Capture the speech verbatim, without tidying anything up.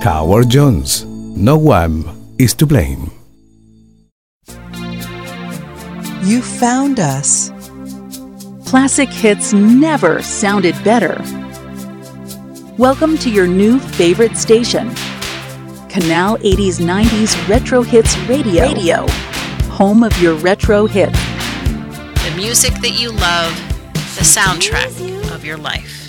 Howard Jones, No One is to Blame. You found us. Classic hits never sounded better. Welcome to your new favorite station, Canal eighties nineties Retro Hits Radio. Radio, home of your retro hits. The music that you love, the soundtrack of your life.